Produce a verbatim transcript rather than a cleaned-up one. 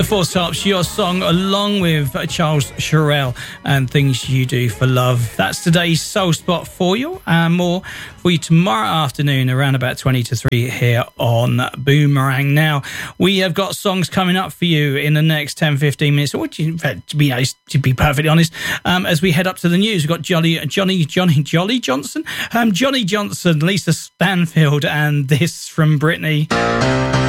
The Four Tops, your song along with Charles Sherrill and Things You Do for Love. That's today's Soul Spot for you, and more for you tomorrow afternoon around about twenty to three here on Boomerang. Now, we have got songs coming up for you in the next ten to fifteen minutes, or to be, to be perfectly honest, um, as we head up to the news. We've got Jolly, Johnny, Johnny, Jolly Johnson, um, Johnny Johnson, Lisa Stanfield, and this from Britney.